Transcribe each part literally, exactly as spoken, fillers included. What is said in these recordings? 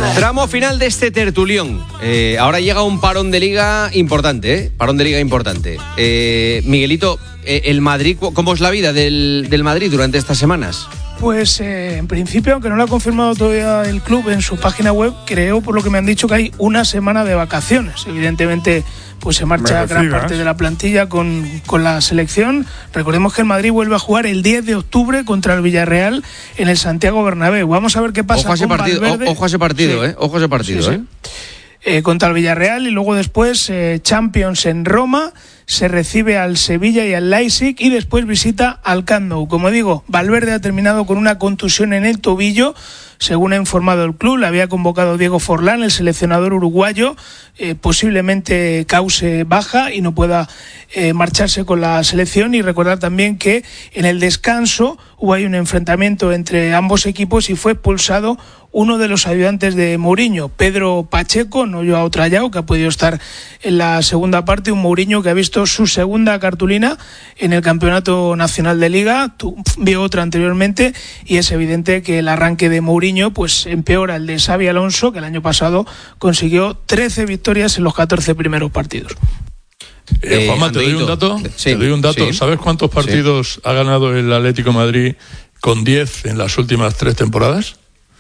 Tramo final de este tertulión. Eh, ahora llega un parón de liga importante, ¿eh? Parón de liga importante. Eh, Miguelito, eh, el Madrid, ¿cómo es la vida del, del Madrid durante estas semanas? Pues eh, en principio, aunque no lo ha confirmado todavía el club en su página web, creo, por lo que me han dicho, que hay una semana de vacaciones. Evidentemente, pues se marcha Merecida, gran parte ¿eh? de la plantilla con, con la selección. Recordemos que el Madrid vuelve a jugar el diez de octubre contra el Villarreal en el Santiago Bernabéu. Vamos a ver qué pasa ojo a ese con partido, Valverde. Ojo a ese partido, sí. ¿eh? Ojo a ese partido, sí, sí. ¿eh? Eh, contra el Villarreal, y luego después eh, Champions en Roma, se recibe al Sevilla y al Leipzig y después visita al Camp Nou. Como digo, Valverde ha terminado con una contusión en el tobillo, según ha informado el club. Le había convocado Diego Forlán, el seleccionador uruguayo, eh, posiblemente cause baja y no pueda eh, marcharse con la selección. Y recordar también que en el descanso hubo ahí un enfrentamiento entre ambos equipos y fue expulsado uno de los ayudantes de Mourinho, Pedro Pacheco, no Joao Trallao, que ha podido estar en la segunda parte. Un Mourinho que ha visto su segunda cartulina en el Campeonato Nacional de Liga, vio otra anteriormente, y es evidente que el arranque de Mourinho pues empeora el de Xabi Alonso, que el año pasado consiguió trece victorias en los catorce primeros partidos. Eh, eh, Juanma, ¿te doy un dato? Sí, te doy un dato. sí. ¿Sabes cuántos partidos sí. ha ganado el Atlético de Madrid con diez en las últimas tres temporadas?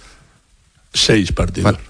Seis partidos. Vale.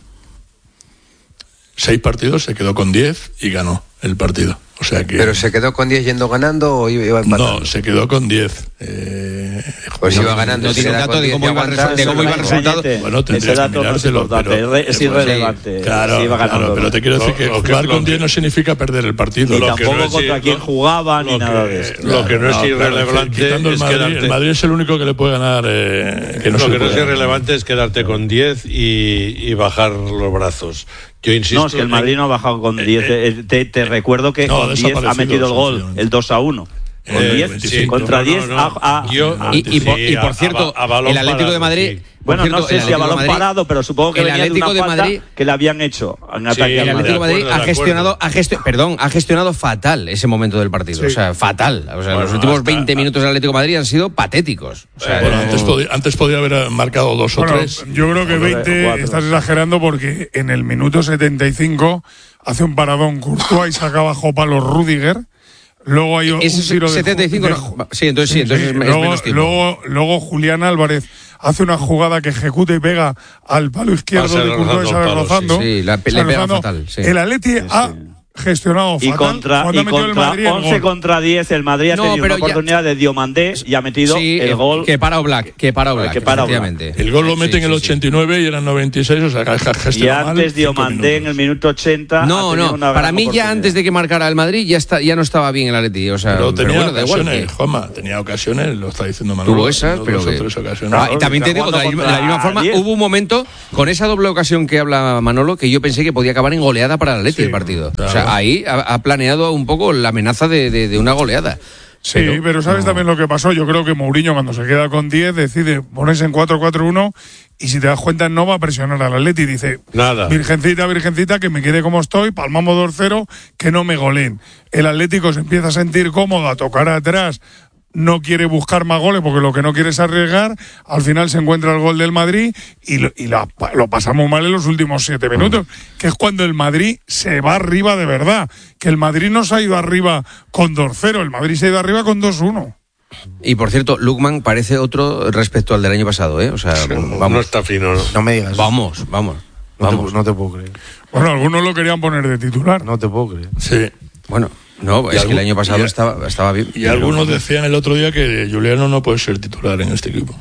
Seis partidos, se quedó con diez y ganó el partido. O sea que... ¿Pero se quedó con diez yendo ganando o iba empatando? No, se quedó con diez. Eh, pues iba ganando. No tiene un dato de cómo iba el resultado. Bueno, tendrías que mirártelo, pero... Es irrelevante. Claro, iba claro, pero te quiero decir que jugar con diez no significa perder el partido. Ni tampoco contra quién jugaba ni nada de eso. Lo que no es irrelevante es quedarte... El Madrid es el único que le puede ganar... que Lo que no es irrelevante es quedarte con diez y bajar los brazos. Yo insisto. No, es que el Madrid no ha bajado con diez. Eh, eh, te, te recuerdo que no, con diez ha metido el gol, el dos a uno. Con eh, diez, veinticinco, contra no, diez no, no. a, a, Yo, a, y, y, por, y por cierto, a, a el Atlético de Madrid... Sí. Bueno, cierto, no sé si a balón Madrid, parado, pero supongo que el venía Atlético de una de falta Madrid, que le habían hecho en ataque. Sí, el Atlético de Madrid acuerdo, ha gestionado, ha gestio, perdón, ha gestionado fatal ese momento del partido, sí. o sea, fatal. O sea, bueno, los últimos hasta, veinte minutos del Atlético de Madrid han sido patéticos. O sea, bueno, no... antes, podía, antes podía haber marcado dos bueno, o tres. Yo creo que veinte estás exagerando porque en el minuto setenta y cinco hace un paradón Courtois y saca bajo palos Rüdiger. Luego hay un tiro de setenta y cinco, de, no. Sí, entonces sí, entonces sí, es, luego, es menos tiempo. Luego, luego Julián Álvarez hace una jugada que ejecuta y pega al palo izquierdo Pasa de Courtois, sale rozando. Sí, sí, la, le pega fatal. Sí. El Atleti sí, sí. ha gestionado y fatal. Contra, y contra el Madrid once el contra diez, el Madrid ha no, tenido una ya, oportunidad de Diomandé y ha metido sí, el gol. Que para Oblak, que para Oblak, que para efectivamente. El gol lo mete sí, en el sí, ochenta y nueve sí. y eran noventa y seis, o sea, que ha gestionado mal. Y antes Diomandé en el minuto ochenta. No, no, para mí ya antes de que marcara el Madrid ya está, ya no estaba bien el Atleti, o sea, pero tenía pero bueno, ocasiones, da igual que... Juanma, tenía ocasiones, lo está diciendo Manolo. Tuvo esas, pero que... ah, y también te digo, de la, de la misma forma, diez. Hubo un momento con esa doble ocasión que habla Manolo que yo pensé que podía acabar en goleada para el Atleti sí, el partido. Claro. O sea, ahí ha, ha planeado un poco la amenaza de, de, de una goleada. Sí, pero, pero ¿sabes no. también lo que pasó? Yo creo que Mourinho cuando se queda con diez decide ponerse en cuatro cuatro uno y si te das cuenta no va a presionar al Atleti. Dice, nada. Virgencita, virgencita, que me quede como estoy, palmamos dos cero, que no me goleen. El Atlético se empieza a sentir cómodo, a tocar atrás, no quiere buscar más goles porque lo que no quiere es arriesgar. Al final se encuentra el gol del Madrid y lo, y la, lo pasamos mal en los últimos siete minutos, mm. que es cuando el Madrid se va arriba de verdad. Que el Madrid no se ha ido arriba con dos cero, el Madrid se ha ido arriba con dos uno. Y por cierto, Lukman parece otro respecto al del año pasado, ¿eh? O sea, sí, vamos. No está fino, ¿no? No me digas. Vamos, vamos. No, vamos. Te, no te puedo creer. Bueno, algunos lo querían poner de titular. No te puedo creer. Sí. Bueno. No, es algún, que el año pasado y, estaba, estaba bien. Y algunos decían el otro día que Juliano no puede ser titular en este equipo.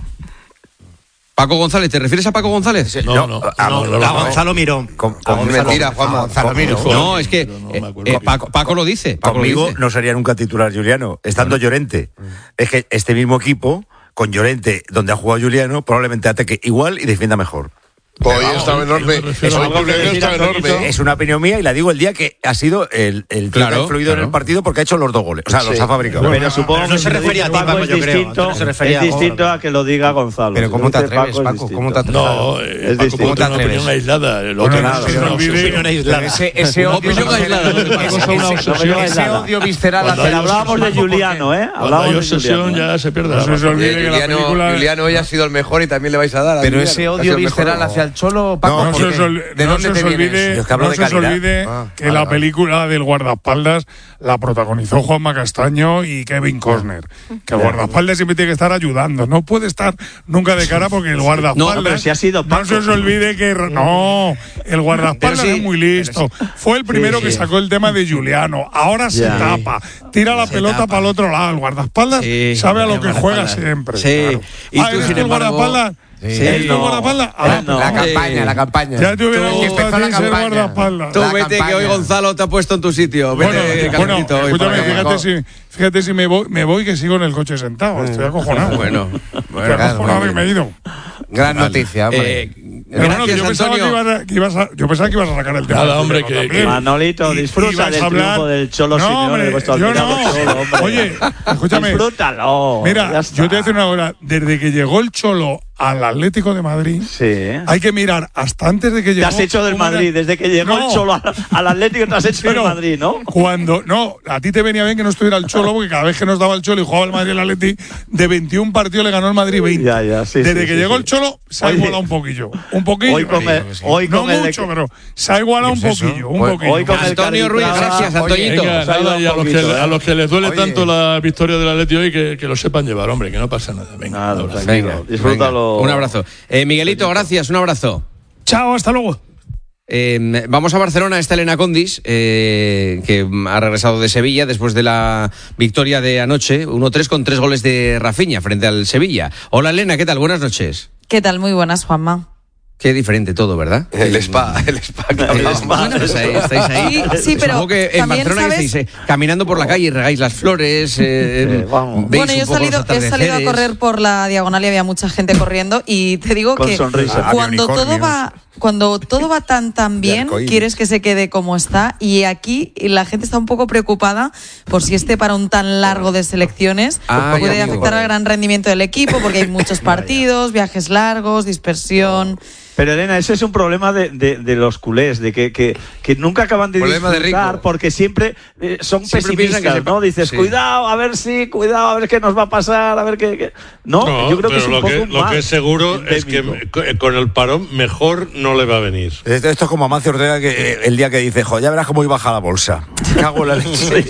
Paco González, ¿te refieres a Paco González? No, no, no, a, no, no, no a Gonzalo Miró. Con, con, con mentira, Juanma. Gonzalo Miró. No, es que no, no eh, Paco, Paco lo dice. Paco Conmigo lo dice. No sería nunca titular Juliano, estando Llorente. Es que este mismo equipo, con Llorente, donde ha jugado Juliano, probablemente ataque igual y defienda mejor. Hoy estaba enorme. enorme. Es una opinión mía y la digo el día que ha sido el, el claro, que ha influido claro. en el partido porque ha hecho los dos goles. O sea, sí. los ha fabricado. Pero, pero supongo pero no que se refería a ti, Paco, yo creo. No se refería es distinto a que lo diga Gonzalo. Pero ¿cómo te atreves, Paco? ¿Cómo te atreves? No, eh, Paco, ¿cómo te atreves? Una opinión aislada. El otro no, no, no, opinión aislada. Ese odio visceral. Pero hablábamos de Juliano, ¿eh? Hablábamos de Juliano. Ya se pierde. Juliano hoy ha sido el mejor y también le vais a dar. Pero ese odio visceral hacia el Cholo, Paco? No, no se os olvide, ¿De no dónde se te os viene olvide, eso? no se os olvide Ah, que vale, la vale. película del guardaespaldas la protagonizó Juanma Castaño y Kevin Costner. Que el guardaespaldas siempre tiene que estar ayudando. No puede estar nunca de cara porque el guardaespaldas. No, pero si ha sido Paco. No se os olvide que. No, el guardaespaldas Pero sí, es muy listo. Fue el primero sí. que sacó el tema de Juliano. Ahora se Ya. tapa. Tira la Se pelota tapa. para el otro lado. El guardaespaldas Sí, sabe a lo el que juega guardaespaldas. siempre. Sí. Claro. Y ah, tú, ¿eres sin tú el embargo- guardaespaldas? Sí. ¿Eres tú el No. guardaespaldas? Él Ah, no. La Eh, campaña, la campaña. ya te hubiera Tú- que gustado empezó a la ti ser campaña. guardaespaldas. Tú La vete, que campaña. hoy Gonzalo te ha puesto en tu sitio. Vete, Bueno, bueno, Carlito, hoy escúchame, para acá. fíjate si, fíjate si me voy, me voy que sigo en el coche sentado. Estoy acojonado. Bueno, Estoy bueno, acojonado claro, que me he ido. Gran noticia, hombre. Eh, Pero bueno, que gracias, yo, pensaba que, Antonio. ibas a, que ibas a, yo pensaba que ibas a sacar el tema. Nada, del hombre, Juliano que- también. Manolito, Y- disfruta ibas del a hablar- triunfo del Cholo no, Simeone, hombre, de vuestro yo admirado no. Cholo, hombre. Oye, escúchame. Disfrútalo. Mira, ya está. yo te voy a decir una cosa. Desde que llegó el Cholo al Atlético de Madrid, Sí. hay que mirar hasta antes de que Te llegó. has hecho del cómo era- Madrid. Desde que llegó No. el Cholo al, al Atlético te has hecho del Pero Madrid, ¿no? Cuando, no, a ti te venía bien que no estuviera el Cholo, porque cada vez que nos daba el Cholo y jugaba el Madrid y el Atleti, de veintiún partidos le ganó el Madrid veinte. Ya, ya, sí, Desde sí, que sí, llegó sí. el Cholo, se ha Oye, igualado un poquillo. Un poquillo. Hoy con Sí, el, sí. hoy no con el de- mucho, pero se ha igualado un ¿Qué es eso? poquillo. Un Hoy- poquillo. hoy con el Antonio Ruiz, Calitrava- gracias, Oye, Antoñito. Venga, Se ha ido nada, un y a los, que, poquito, ¿eh? a los que les duele Oye. tanto la victoria del Atleti hoy, que, que lo sepan llevar, hombre, que no pasa nada. Venga, Nada, un abrazo. tranquilo. Venga, Disfrútalo. Un abrazo. Eh, Miguelito, gracias, un abrazo. Chao, hasta luego. Eh, vamos a Barcelona, está Elena Condis, eh, que ha regresado de Sevilla después de la victoria de anoche, uno tres con tres goles de Rafinha frente al Sevilla. Hola Elena, ¿qué tal? Buenas noches. ¿Qué tal? Muy buenas, Juanma. Qué diferente todo, ¿verdad? El spa, el spa. que Eh, hablábamos. bueno, pues ahí, estáis ahí. Sí, sí, pero Supongo que en también, Barcelona que ¿sabes? estáis eh, caminando por la calle y regáis las flores. Eh, Sí, vamos. veis Bueno, un yo he poco los salido, he salido a atardeceres. correr por la diagonal y había mucha gente corriendo y te digo Con que sonrisa. cuando Había todo unicornios. va cuando todo va tan tan De bien arcoíris. quieres que se quede como está y aquí la gente está un poco preocupada por si este parón tan largo de selecciones Ay, puede amigo. afectar al gran rendimiento del equipo porque hay muchos partidos, viajes largos, dispersión. Pero Elena, ese es un problema de, de, de los culés, de que, que, que nunca acaban de Problema de disfrutar rico. porque siempre eh, son Siempre piensan que pesimistas, se- ¿no? Dices, sí. cuidado, a ver si, cuidado, a ver qué nos va a pasar, a ver qué... qué- No, No, yo creo que pero es un lo, poco que, un lo mal que es seguro es que endémico. co- con el parón mejor no le va a venir. Esto, esto es como Amancio Ortega que eh, el día que dice, jo, ya verás cómo iba a bajar la bolsa. Cago en la leche.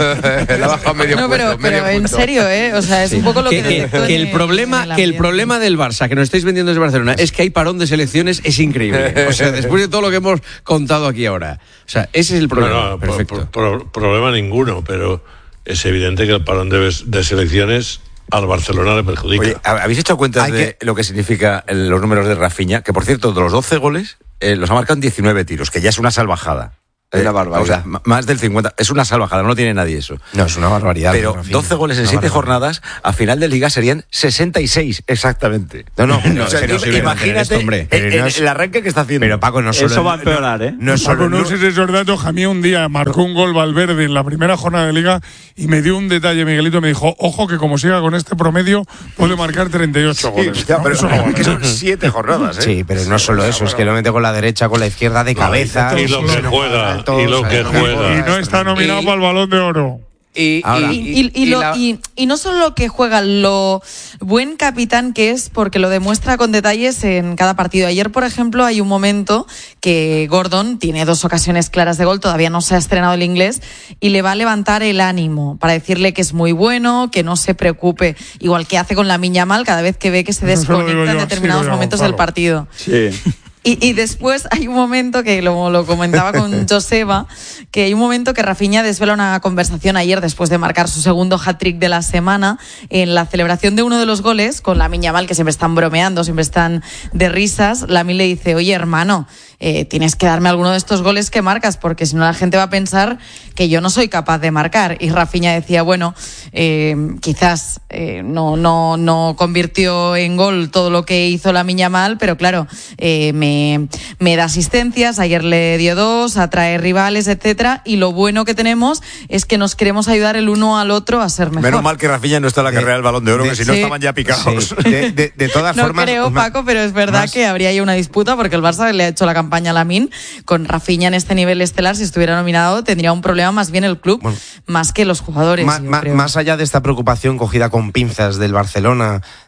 Le ha bajado medio No, pero, punto, medio pero en punto. serio, ¿eh? O sea, es un poco lo que, que, que- detectó que en el problema en que el ambiente. problema del Barça que nos estáis vendiendo desde Barcelona es que hay parón de selecciones, es increíble. O sea, después de todo lo que hemos contado aquí ahora. O sea, ese es el problema. No, no, pro- Perfecto. pro- pro- problema ninguno, pero es evidente que el parón de, de selecciones al Barcelona le perjudica. Oye, ¿habéis hecho cuenta Hay de lo que significa el- los números de Rafinha? Que por cierto, de los doce goles, eh, los ha marcado en diecinueve tiros, que ya es una salvajada. Una barbaridad. O sea, m- más del cincuenta. Es una salvajada, no tiene nadie eso. No, es una barbaridad. Pero Rafinha. doce goles en Una siete barbaridad. jornadas, a final de liga serían sesenta y seis exactamente. No, no, No, O sea, es que no tú se viene a mantener imagínate esto, hombre. el, Pero no el- es- el arranque que está haciendo. Pero Paco, no solo. Eso va a empeorar, ¿eh? No es Paco, solo. no sé si esos datos. A mí un día marcó un gol Valverde en la primera jornada de Liga y me dio un detalle, Miguelito, me dijo, ojo que como siga con este promedio puede marcar treinta y ocho Sí, goles. ya, ¿no? pero Eso no vale. que son siete jornadas, ¿eh? Sí, pero no solo eso, es que lo mete con la derecha, con la izquierda, de cabeza. y lo que juega, saltos, y lo que saltos. juega. Y no está nominado Y- para el Balón de Oro. Y, Ahora. Y, y- y lo- la- y- y no solo lo que juega, lo buen capitán que es, porque lo demuestra con detalles en cada partido. Ayer, por ejemplo, hay un momento que Gordon tiene dos ocasiones claras de gol, todavía no se ha estrenado el inglés, y le va a levantar el ánimo para decirle que es muy bueno, que no se preocupe, igual que hace con la Miñamal cada vez que ve que se Eso se lo digo desconecta en yo, determinados sí, lo digo, momentos claro. del partido. Sí. Y, y después hay un momento que lo, lo comentaba con Joseba, que hay un momento que Rafinha desvela una conversación ayer después de marcar su segundo hat-trick de la semana en la celebración de uno de los goles con la Miñamal, que siempre están bromeando, siempre están de risas. Lamine le dice, oye hermano, eh, tienes que darme alguno de estos goles que marcas porque si no la gente va a pensar que yo no soy capaz de marcar. Y Rafinha decía, bueno, eh, quizás eh, no, no, no convirtió en gol todo lo que hizo la Miñamal, pero claro, eh, me Me, me da asistencias, ayer le dio dos, atrae rivales, etcétera, y lo bueno que tenemos es que nos queremos ayudar el uno al otro a ser mejor. Menos mal que Rafinha no está en la De- carrera del Balón de Oro, de- que si no sí. estaban ya picados. Sí, de, de- de todas No formas. creo, ma- Paco, pero es verdad más- que habría ahí una disputa porque el Barça le ha hecho la campaña a Lamine con Rafinha en este nivel estelar. Si estuviera nominado, tendría un problema más bien el club, Bueno. más que los jugadores. Ma- yo ma- creo. más allá de esta preocupación cogida con pinzas del Barcelona,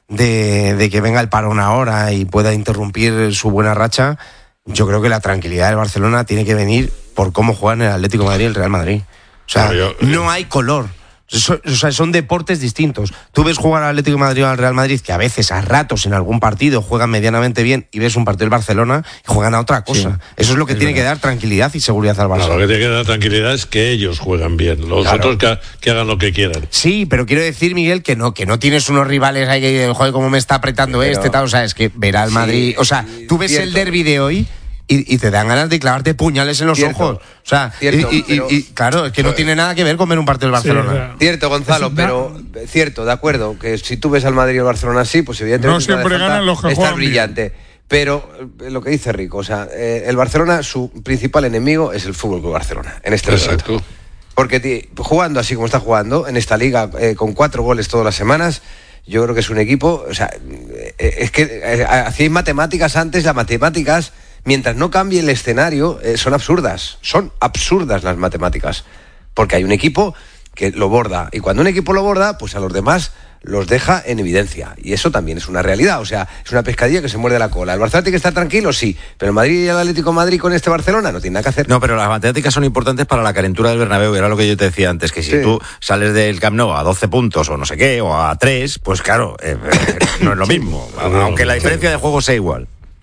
de, de que venga el parón ahora y pueda interrumpir su buena racha, yo creo que la tranquilidad del Barcelona tiene que venir por cómo juegan el Atlético de Madrid y el Real Madrid. O sea, yo, no hay color. So, o sea, son deportes distintos. Tú ves jugar al Atlético de Madrid o al Real Madrid, que a veces, a ratos, en algún partido juegan medianamente bien, y ves un partido del Barcelona y juegan a otra cosa. Sí, Eso es lo que tiene verdad. que dar tranquilidad y seguridad al Barcelona. Claro, lo que tiene que dar tranquilidad es que ellos juegan bien, los claro. otros que, que hagan lo que quieran. Sí, pero quiero decir, Miguel, que no, que no tienes unos rivales ahí que, joder, cómo me está apretando pero, este, tal, o sea, es que ver al Madrid, sí, o sea, tú ves cierto. el derbi de hoy Y, y te dan ganas de clavarte puñales en los cierto, ojos. O sea, cierto, y, y, pero, y claro, es que no tiene nada que ver con ver un partido del Barcelona. Sí, claro. Cierto, Gonzalo, pero cierto, de acuerdo, que si tú ves al Madrid y al Barcelona así, pues evidentemente no siempre ganan los que está brillante. Bien. Pero lo que dice Rico, o sea, eh, el Barcelona, su principal enemigo es el Fútbol Club Barcelona, en este Exacto. momento. Porque t- jugando así como está jugando, en esta liga, eh, con cuatro goles todas las semanas, yo creo que es un equipo, o sea, eh, es que eh, hacíais matemáticas antes, las matemáticas, mientras no cambie el escenario, eh, son absurdas, son absurdas las matemáticas, porque hay un equipo que lo borda, y cuando un equipo lo borda, pues a los demás los deja en evidencia, y eso también es una realidad, o sea, es una pescadilla que se muerde la cola. El Barcelona tiene que estar tranquilo, sí, pero el Madrid y el Atlético de Madrid con este Barcelona no tiene nada que hacer. No, pero las matemáticas son importantes para la calentura del Bernabéu, era lo que yo te decía antes, que si sí. tú sales del Camp Nou a doce puntos o no sé qué, o a tres, pues claro, eh, no es lo mismo, sí. aunque la diferencia de juego sea igual.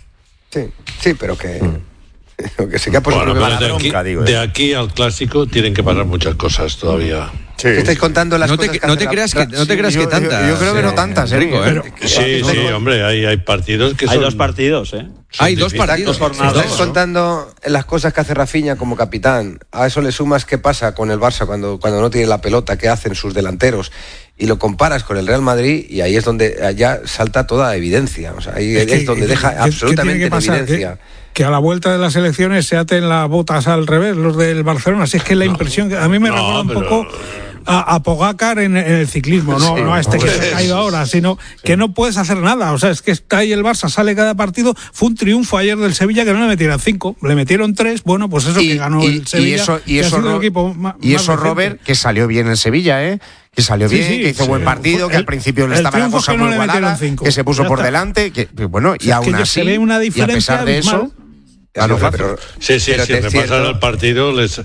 Sí, sí, pero que... Mm. que se queda por bueno, pero de, aquí, digo, de aquí al clásico tienen que pasar muchas cosas todavía. Sí. ¿Estáis contando las no cosas te, que no te creas que no te creas sí, que yo, tantas. Yo, yo creo que no tantas, eh, Rico, ¿eh? Sí, sí, hombre, hay, hay partidos que hay son... dos partidos, ¿eh? Hay dos partidos. Dos Estáis ¿no? contando las cosas que hace Rafinha como capitán. A eso le sumas qué pasa con el Barça cuando, cuando no tiene la pelota, qué hacen sus delanteros. Y lo comparas con el Real Madrid y ahí es donde ya salta toda evidencia. O sea, ahí es, que, es donde que, deja que, absolutamente en evidencia. Que, que a la vuelta de las elecciones se aten las botas al revés, los del Barcelona. Así es que la no, impresión, que a mí me no, recuerda un pero... poco a, a Pogacar en, en el ciclismo, no, sí, no a este que se ha caído ahora, sino sí. que no puedes hacer nada. O sea, es que está ahí el Barça, sale cada partido. Fue un triunfo ayer del Sevilla que no le metieron cinco, le metieron tres. Bueno, pues eso y, que ganó y, el Sevilla. Y eso, y eso, Ro- equipo más, y eso más Robert, que salió bien en Sevilla, ¿eh? Que salió bien, sí, sí, que hizo sí, buen partido, el, que al principio le estaba la cosa muy igualada, que se puso por delante, que bueno, y aún así, se ve una diferencia y a pesar de eso, claro, pero, sí, sí, si repasan el partido les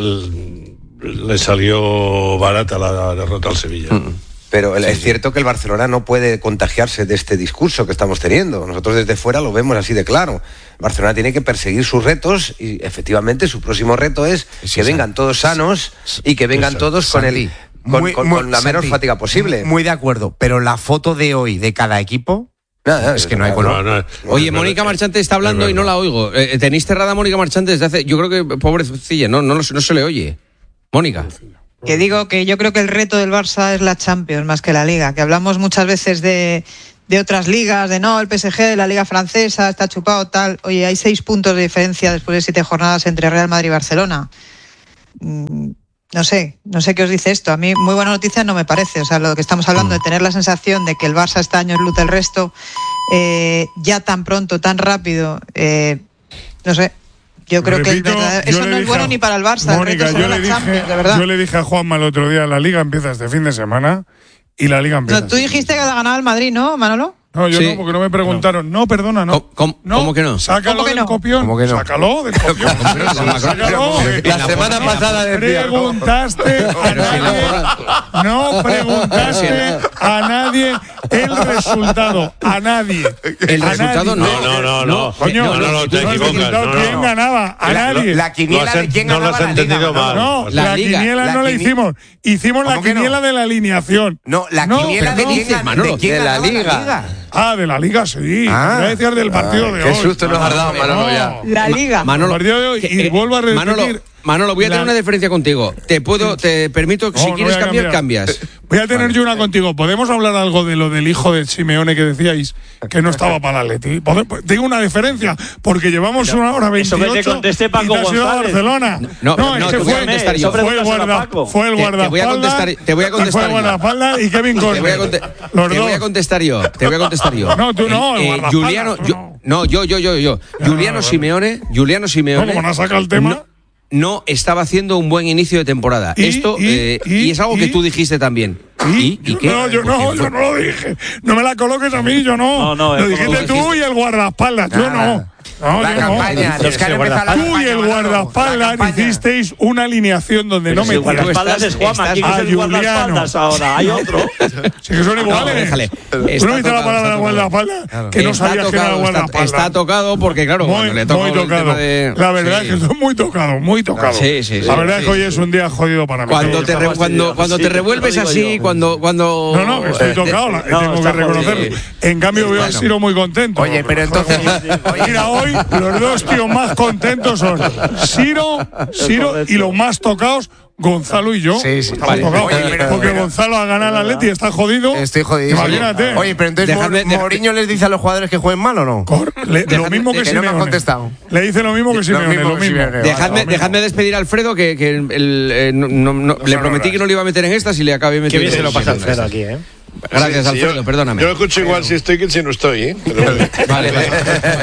le salió barata la derrota al Sevilla. Mm. Pero sí, es sí. cierto que el Barcelona no puede contagiarse de este discurso que estamos teniendo. Nosotros desde fuera lo vemos así de claro. Barcelona tiene que perseguir sus retos y efectivamente su próximo reto es sí, que sí, vengan todos sanos sí, y que vengan eso, todos con el con, muy, con, muy, con la menor Santi, fatiga posible. Muy de acuerdo, pero la foto de hoy de cada equipo Nada, es que no hay color. No, no, Oye, Mónica Marchante está hablando y no la oigo. Eh, tenéis cerrada a Mónica Marchante desde hace... Yo creo que, pobrecilla, no, no, no se le oye. Mónica. Que digo que yo creo que el reto del Barça es la Champions más que la Liga, que hablamos muchas veces de, de otras ligas, de no, el P S G, la Liga Francesa, está chupado, tal. Oye, hay seis puntos de diferencia después de siete jornadas entre Real Madrid y Barcelona. Mm, no sé, no sé qué os dice esto. A mí muy buena noticia no me parece. O sea, lo que estamos hablando de tener la sensación de que el Barça este año es luz del resto, eh, ya tan pronto, tan rápido, eh, no sé. Yo creo Repito, que es verdad, eso no es bueno a, ni para el Barça. Mónica, el reto yo, le la dije, Champions, de verdad. yo le dije a Juanma el otro día, la Liga empieza este fin de semana y la Liga empieza. No, tú dijiste que ganaba el Madrid, ¿no, Manolo? No, yo sí. no, porque no me preguntaron. No, no perdona, no. ¿Cómo, no. ¿Cómo que no? Sácalo ¿Cómo que del no? copión. ¿Cómo que no? Sácalo del copión. Sácalo. La semana pasada decía. Preguntaste a nadie. No preguntaste a nadie el resultado. A nadie. El a resultado nadie. no. No, no, no. Coño, no, no, no, te no, equivocas. No, no. ¿Quién ganaba? A la, nadie. La quiniela de quién no ganaba lo has la Liga. entendido mal. No, la, la liga, quiniela la no la quini... hicimos. Hicimos la quiniela no? de la alineación. No, la no, quiniela de, no. quién, de quién de la ganaba Liga. la Liga. Ah, de la Liga, sí. Ah. Voy a decir del partido de Qué hoy. susto nos has dado, Manolo, no. ya. La Liga. Manolo, el partido de hoy, y eh, vuelvo a repetir. Manolo, Manolo, voy a tener la... una diferencia contigo. Te puedo, te permito que no, si no quieres cambiar, cambiar, cambias. Voy a tener vale. yo una contigo. ¿Podemos hablar algo de lo del hijo de Simeone que decíais que no estaba para el Atleti? Tengo una diferencia, porque llevamos Pero, una hora veintiocho eso que te conteste Paco y te has ido a González. Barcelona. No, no, no, no es que te voy a fue, contestar yo. fue el guarda, fue el guardaespaldas. Te voy a contestar, te voy a contestar fue el guardaespaldas y Kevin Costner. Te voy a, conte- Los te dos. voy a contestar yo. Te voy a contestar yo. No, tú no, el eh, guardaespaldas, Juliano, tú yo, no. no, yo, yo, yo, yo. Juliano Simeone, Juliano Simeone. No, como no saca el tema. No, no estaba haciendo un buen inicio de temporada. ¿Y, Esto y, eh, y, y es algo y, que tú dijiste también. ¿Y? ¿Y qué? No, yo no, yo no lo dije. No me la coloques a mí, yo no. No, no, lo dijiste tú y el guardaespaldas, yo no. No, la yo campaña, no. los que han empezado la Tú campaña, y el guardaespaldas hicisteis una alineación donde Pero no si el metías. guardaespaldas es Juanma, ¿quién es el guardaespaldas ahora? ¿Hay otro? Sí que son iguales. No, déjale. ¿Tú no viste la palabra guardaespaldas? Claro. Que no Está sabías que era tocado, guardaespaldas. Está, está tocado porque, claro, Muy, cuando le toca muy el tocado. tema de... La verdad Sí. es que estoy muy tocado, muy tocado. Sí, sí, sí. La verdad Sí, es que hoy sí. es un día jodido para mí. Cuando te, re- cuando, cuando Sí, te te revuelves lo digo así, yo. cuando, cuando... No, no, estoy tocado, la- No, tengo que está reconocerlo. jodido. En cambio, veo a Bueno. Siro muy contento. Oye, pero entonces. Mira, hoy los dos tíos más contentos son Siro, Siro y los más tocados, Gonzalo y yo. Sí, sí. Estamos Vale. tocados. Oye, pero- porque pero- Gonzalo ha ganado el Atleti y está jodido. Estoy jodido. Imagínate. Oye, pero entonces Dejadme- Mor- deja- Mourinho les dice a los jugadores que jueguen mal o no. Cor- le- lo Dejadme- mismo que que no me ha Simeone. contestado. Le dice lo mismo que Simeone, mismo lo que mismo. Simeone. Dejadme, Lo mismo. dejadme despedir a Alfredo, que, que el- el- eh, no, no- no- le son prometí horas. que no le iba a meter en estas y le acabé Qué metiendo bien se en lo pasa estas. Alfredo aquí, ¿eh? Gracias, Sí, sí, Alfredo, yo- perdóname. Yo lo escucho igual si estoy que si no estoy, ¿eh? Pero- Vale, vale.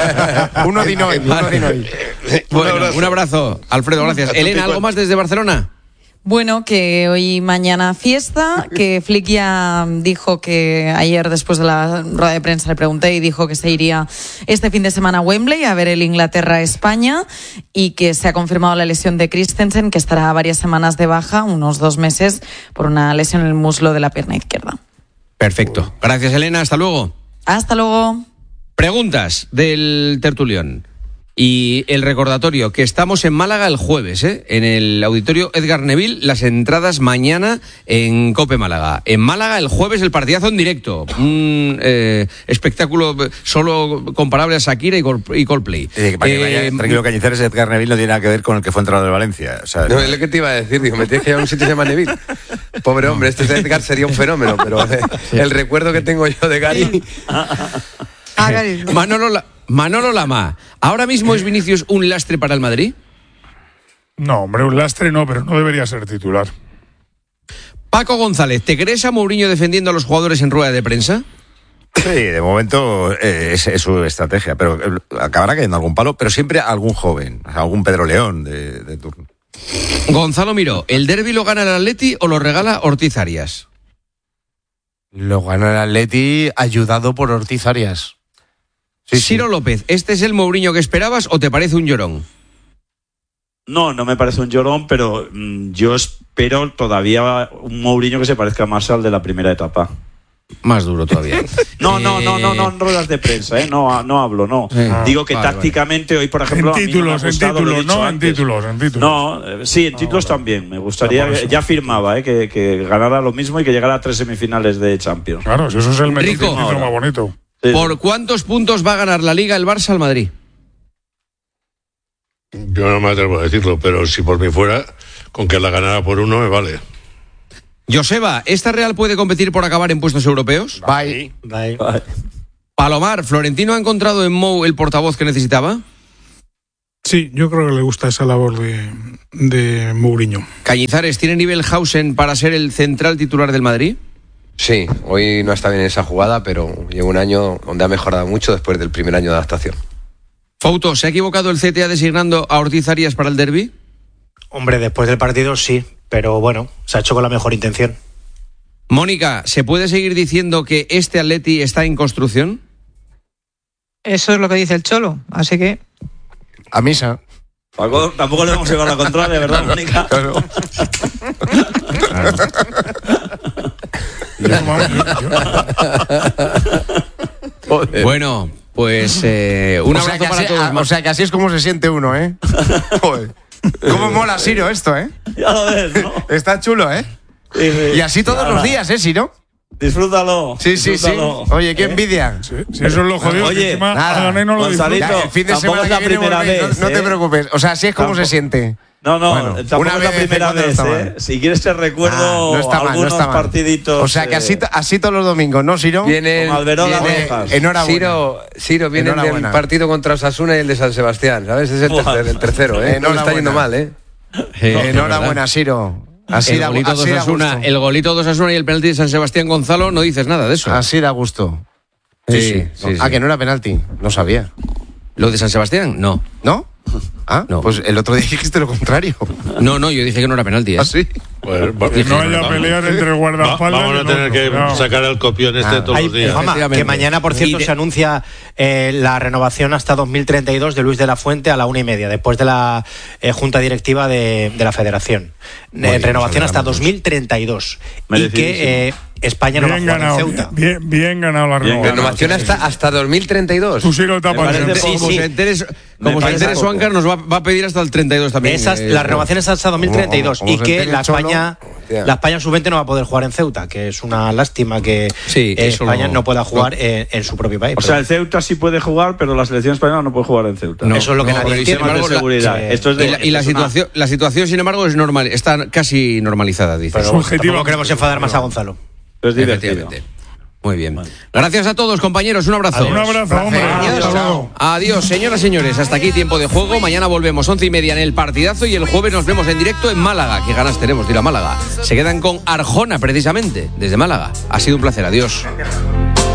Uno de hoy, uno de hoy. Bueno, Un abrazo. un abrazo, Alfredo, gracias. A tu Elena, ¿algo pico. más desde Barcelona? Bueno, que hoy y mañana fiesta, que Flick ya dijo que ayer después de la rueda de prensa le pregunté y dijo que se iría este fin de semana a Wembley a ver el Inglaterra-España y que se ha confirmado la lesión de Christensen, que estará varias semanas de baja, unos dos meses, por una lesión en el muslo de la pierna izquierda. Perfecto. Gracias, Elena. Hasta luego. Hasta luego. Preguntas del tertulión. Y el recordatorio, que estamos en Málaga el jueves, ¿eh? En el auditorio Edgar Neville, las entradas mañana en Cope Málaga. En Málaga el jueves el partidazo en directo. Un eh, espectáculo solo comparable a Shakira y, Col- y Coldplay. Eh, que para que vaya, Eh, tranquilo, Cañizares, Edgar Neville no tiene nada que ver con el que fue entrenador de Valencia. O sea, No, es lo que te iba a decir, digo, me tienes que llevar a un sitio que se llama Neville. Pobre hombre, este Edgar sería un fenómeno, pero eh, el recuerdo que tengo yo de Gary. Ah, Gary. Manolo, La- Manolo Lama, ¿ahora mismo es Vinicius un lastre para el Madrid? No, hombre, un lastre no, pero no debería ser titular. Paco González, ¿te crees a Mourinho defendiendo a los jugadores en rueda de prensa? sí, de momento eh, es, es su estrategia, pero eh, acabará cayendo algún palo, pero siempre algún joven, algún Pedro León de, de turno. Gonzalo Miró, ¿el derbi lo gana el Atleti o lo regala Ortiz Arias? Lo gana el Atleti ayudado por Ortiz Arias. Sí, Ciro sí. López, ¿este es el Mourinho que esperabas o te parece un llorón? No, no me parece un llorón, pero mm, yo espero todavía un Mourinho que se parezca más al de la primera etapa. Más duro todavía. No, Eh, no, no, no, no en ruedas de prensa, ¿eh? No, no hablo, no. Sí. Digo que Vale, tácticamente hoy, por ejemplo, En a mí no me ha títulos, en gustado, lo he títulos, dicho no en antes. títulos, en títulos. No, eh, sí, en títulos vale. también. Me gustaría, Ah, por eso. ya firmaba, ¿eh? que, que ganara lo mismo y que llegara a tres semifinales de Champions. Claro, si eso es el mejor Rico. título más bonito. Sí. ¿Por cuántos puntos va a ganar la Liga el Barça al Madrid? Yo no me atrevo a decirlo, pero si por mí fuera, con que la ganara por uno me vale. Joseba, ¿esta Real puede competir por acabar en puestos europeos? Bye. Bye. Ay, Palomar, ¿Florentino ha encontrado en Mou el portavoz que necesitaba? Sí, yo creo que le gusta esa labor de, de Mourinho. Cañizares, ¿tiene nivel Hausen para ser el central titular del Madrid? Sí, hoy no está bien en esa jugada, pero lleva un año donde ha mejorado mucho después del primer año de adaptación. Fauto, ¿se ha equivocado el C T A designando a Ortiz Arias para el derbi? Hombre, después del partido sí, pero bueno, se ha hecho con la mejor intención. Mónica, ¿se puede seguir diciendo que este Atleti está en construcción? Eso es lo que dice el Cholo, así que... A misa. Paco, tampoco le vamos a llevar la contraria, ¿verdad, Mónica? Claro. Bueno, pues eh, un o sea abrazo que para así, todos. a- o sea que así es como se siente uno, ¿eh? Joder. ¿Cómo mola Siro esto, eh? Ya lo ves, ¿no? Está chulo, ¿eh? Sí, sí. Y así todos Nada. los días, ¿eh, Siro? Disfrútalo. Sí, sí, sí. disfrútalo. Oye, qué ¿Eh? envidia. Sí, sí, eso es lo jodido. Oye, que encima nada. a Gané no lo Gonzalito, disfruta. Ya, el fin de tampoco semana es la que viene primera volvéis, no- vez, no, te ¿eh? preocupes. O sea, así es como Tampoco. se siente. No, no, Bueno, tampoco una es la vez de vez en primera cuando vez, está ¿eh? mal. Si quieres te recuerdo Ah, no está mal, no algunos está mal. partiditos. O sea que así, eh, así todos los domingos, ¿no, Siro? Viene, Con Alberola viene- Rojas. Enhorabuena. Ciro, Ciro viene del Enhorabuena. partido contra Osasuna y el de San Sebastián, ¿sabes? Es el, Buah. tercer- el tercero, ¿eh? No le está Enhorabuena. yendo mal, ¿eh? Eh, Enhorabuena, Siro. Así el da, golito, así de da Osasuna, gusto. el golito de Osasuna y el penalti de San Sebastián Gonzalo, no dices nada de eso. Así da gusto. Sí, sí, Ah, sí. que no era penalti. No sabía. ¿Lo de San Sebastián? No. ¿No? Ah, no. Pues el otro día dijiste lo contrario. No, no, yo dije que no era penalti. ¿eh? ¿Ah, sí? Pues, que no haya no, pelear no, entre guardaespaldas. Vamos a tener que no. sacar el copión este ah, todos hay, los días. Juanma, que mañana, por cierto, de... se anuncia eh, la renovación hasta dos mil treinta y dos de Luis de la Fuente a la una y media, después de la eh, junta directiva de, de la Federación. Eh, renovación hasta dos mil treinta y dos. Y que... Eh, España no bien va a jugar ganado, en Ceuta. Bien, bien ganado la renovación. Renovación hasta, hasta dos mil treinta y dos. Tú sí lo tapas. Sí, como sí. se entere, como se entere Swankar nos va, va a pedir hasta el treinta y dos también. Esas, eh, la renovación es hasta dos mil treinta y dos. Como, como y que la España, Cholo, la España sub veinte no va a poder jugar en Ceuta, que es una lástima que sí, eh, España lo, no pueda jugar no. en, en su propio país. O sea, el Ceuta sí puede jugar, pero la selección española no puede jugar en Ceuta. No, eso es lo que no, nadie entiende. Embargo, seguridad. La, Esto es de, y la, y la, situación, una... la situación, sin embargo, es normal, está casi normalizada, dice. Pero no queremos enfadar más a Gonzalo. Es divertido. Muy bien. Gracias a todos, compañeros. Un abrazo. Un abrazo, hombre. Adiós. Adiós, señoras y señores. Hasta aquí tiempo de juego. Mañana volvemos once y media en el partidazo y el jueves nos vemos en directo en Málaga. Qué ganas tenemos de ir a Málaga. Se quedan con Arjona, precisamente, desde Málaga. Ha sido un placer. Adiós.